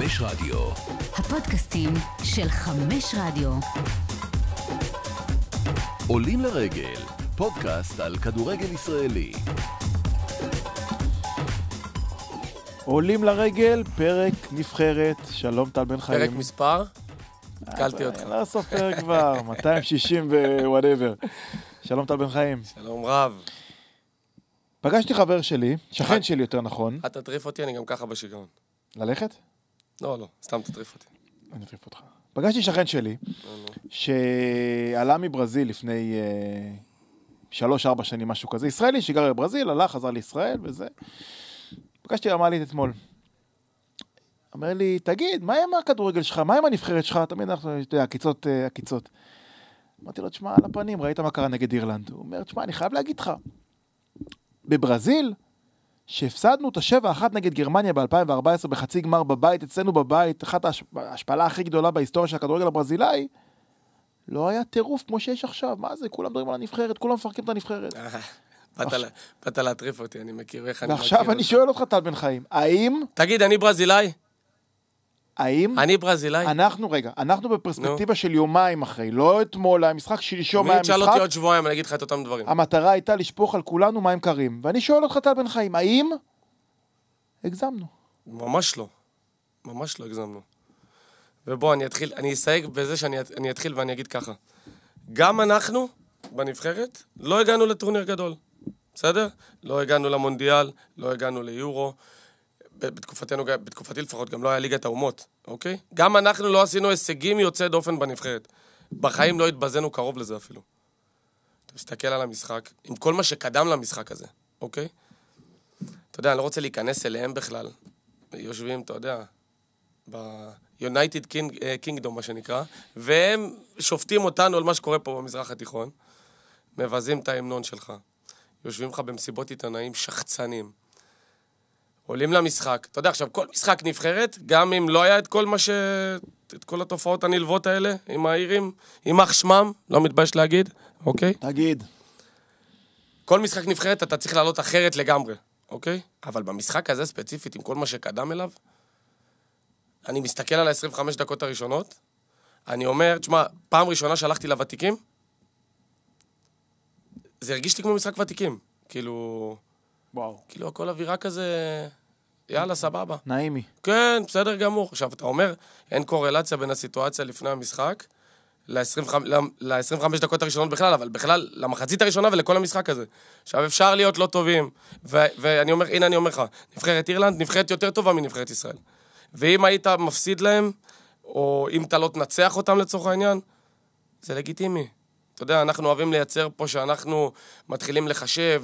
חמש רדיו. הפודקאסטים של חמש רדיו. עולים לרגל, פודקאסט על כדורגל ישראלי. עולים לרגל, פרק נבחרת. שלום טל בן חיים. פרק מספר? התקלתי אותך. לא סופר כבר, 260 ווואטאבר. שלום טל בן חיים. שלום רב. פגשתי חבר שלי, שכן שלי יותר נכון. אתה תטריף אותי, אני גם ככה בשיגעון. ללכת? לא, סתם תטריף אותי. אני אטריף אותך. פגשתי שכן שלי, שעלה מברזיל לפני 3-4 שנים, משהו כזה. ישראלי שגר בברזיל, הלך, חזר לישראל וזה. פגשתי רמלית אתמול. אומר לי, תגיד, מה עם הכדורגל שלך? מה עם הנבחרת שלך? תמיד אנחנו, הקיצות. אמרתי לו, תשמע, על הפנים, ראית מה קרה נגד אירלנד? הוא אומר, תשמע, אני חייב להגיד לך, בברזיל, שהפסדנו את ה7-1 נגד גרמניה ב-2014 בחצי גמר בבית, אצלנו בבית, אחת ההשפלה הכי גדולה בהיסטוריה של הכדורגל הברזילאי, לא היה טירוף כמו שיש עכשיו. מה זה? כולם מדברים על הנבחרת, כולם מפרקים את הנבחרת. באת להטריף אותי, אני מכיר איך אני מכיר. ועכשיו אני שואל אותך, טל בן חיים, האם... תגיד, אני ברזילאי? אני ברזילאי? אנחנו בפרספקטיבה של יומיים אחרי, לא אתמול, המשחק שלשום היה תשאל אותי עוד שבועיים, אני אגיד לך את אותם דברים. המטרה הייתה לשפוך על כולנו מים קרים, ואני שואל אותך, טל בן חיים, האם הגזמנו? ממש לא הגזמנו. ובוא, אני אסייג בזה שאני אתחיל ואני אגיד ככה. גם אנחנו, בנבחרת, לא הגענו לטורניר גדול. בסדר? לא הגענו למונדיאל, לא הגענו ליורו. בתקופתי לפחות גם לא היה ליגת האומות, אוקיי? גם אנחנו לא עשינו הישגים יוצא דופן בנבחרת. בחיים לא התבזנו קרוב לזה אפילו. אתה מסתכל על המשחק, עם כל מה שקדם למשחק הזה, אוקיי? אתה יודע, אני לא רוצה להיכנס אליהם בכלל. יושבים, אתה יודע, ב-United Kingdom, מה שנקרא, והם שופטים אותנו על מה שקורה פה במזרח התיכון, מבזים את ההמנון שלך, יושבים לך במסיבות עיתונאים שחצנים, עולים למשחק. אתה יודע, עכשיו, כל משחק נבחרת, גם אם לא היה את כל התופעות הנלוות האלה, עם האירים, עם אח שמם, לא מתבייש להגיד, אוקיי? תגיד. כל משחק נבחרת אתה צריך לעלות אחרת לגמרי, אוקיי? אבל במשחק הזה ספציפית, עם כל מה שקדם אליו, אני מסתכל על ה-25 דקות הראשונות, אני אומר, תשמע, פעם ראשונה שהלכתי לוותיקים, זה הרגיש לי כמו משחק ותיקים. וואו. כאילו, הכל אווירה כזה, יאללה, סבבה. נעימי. כן, בסדר גמור. עכשיו, אתה אומר, אין קורלציה בין הסיטואציה לפני המשחק, ל-25 דקות הראשונות בכלל, אבל בכלל, למחצית הראשונה ולכל המשחק הזה. עכשיו, אפשר להיות לא טובים, ואני אומר, הנה אני אומר לך, נבחרת אירלנד, נבחרת יותר טובה מנבחרת ישראל. ואם היית מפסיד להם, או אם אתה לא תנצח אותם לצורך העניין, זה לגיטימי. אתה יודע, אנחנו אוהבים לייצר פה שאנחנו מתחילים לחשב,